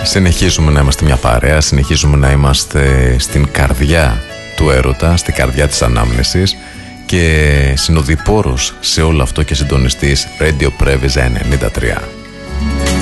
Συνεχίζουμε να είμαστε μια παρέα, συνεχίζουμε να είμαστε στην καρδιά του έρωτα, στην καρδιά της ανάμνησης και συνοδοιπόρος σε όλο αυτό και συντονιστής Radio Previs 93.